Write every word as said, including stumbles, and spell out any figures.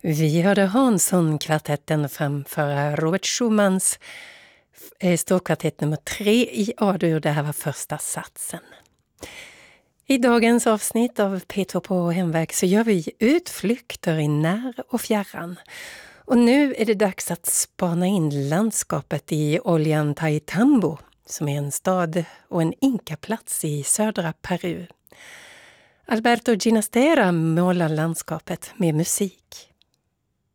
Vi hörde Hansson-kvartetten framföra Robert Schumanns eh, stråkkvartett nummer tre i A-dur. Det här var första satsen. I dagens avsnitt av P två på hemväg så gör vi utflykter i när och fjärran. Och nu är det dags att spana in landskapet i Ollantaytambo, som är en stad och en inkaplats i södra Peru. Alberto Ginastera målar landskapet med musik.